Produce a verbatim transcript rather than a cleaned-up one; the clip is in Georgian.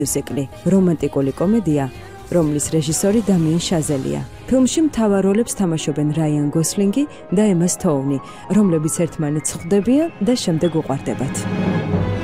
მიუზიკლი, რომანტიკული კომედია, რომლის რეჟისორი დამიენ შაზელია. ფილმში მთავარ როლებს თამაშობენ რაიან გოსლინგი და ემა სტოუნი, რომლებიც ერთმანეთს ხვდებიან და შემდეგ უყვარდებათ.